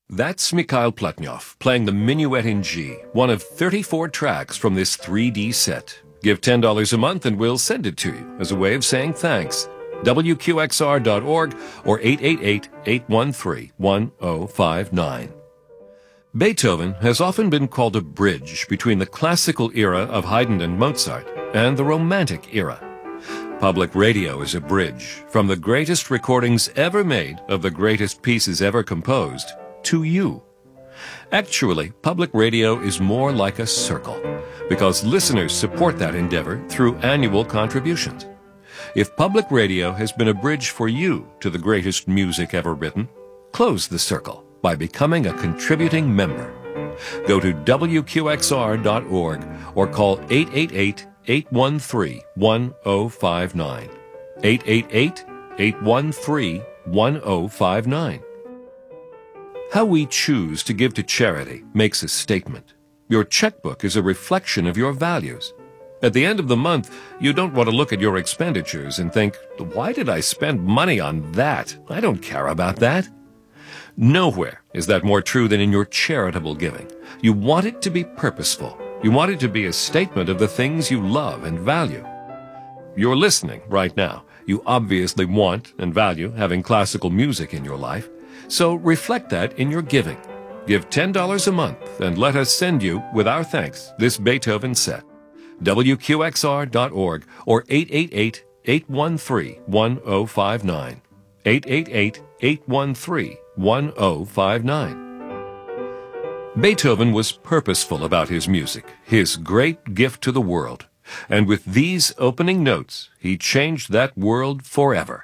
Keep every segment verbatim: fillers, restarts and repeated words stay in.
That's Mikhail Plotnyov playing the Minuet in G, one of thirty-four tracks from this three D set. Give ten dollars a month and we'll send it to you as a way of saying thanks. W Q X R dot org or eight eight eight, eight one three, one zero five nine. Beethoven has often been called a bridge between the classical era of Haydn and Mozart and the Romantic era. Public radio is a bridge from the greatest recordings ever made of the greatest pieces ever composed to you. Actually, public radio is more like a circle because listeners support that endeavor through annual contributions. If public radio has been a bridge for you to the greatest music ever written, close the circle by becoming a contributing member. Go to W Q X R dot org or call eight eight eight, eight one three, one zero five nine. eight eight eight, eight one three, one zero five nine. How we choose to give to charity makes a statement. Your checkbook is a reflection of your values. At the end of the month, you don't want to look at your expenditures and think, why did I spend money on that? I don't care about that. Nowhere is that more true than in your charitable giving. You want it to be purposeful. You want it to be a statement of the things you love and value. You're listening right now. You obviously want and value having classical music in your life. So reflect that in your giving. Give ten dollars a month and let us send you, with our thanks, this Beethoven set. W Q X R dot org or eight eight eight, eight one three, one zero five nine. eight eight eight, eight one three, one zero five nine. Beethoven was purposeful about his music, his great gift to the world. And with these opening notes, he changed that world forever.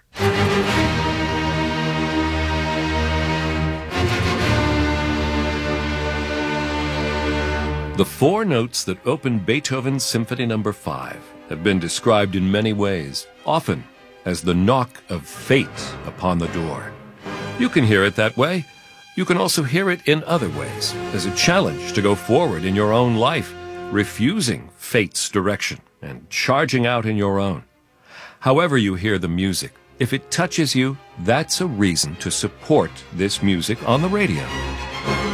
The four notes that open Beethoven's Symphony Number five have been described in many ways, often as the knock of fate upon the door. You can hear it that way. You can also hear it in other ways, as a challenge to go forward in your own life, refusing fate's direction and charging out in your own. However you hear the music, if it touches you, that's a reason to support this music on the radio.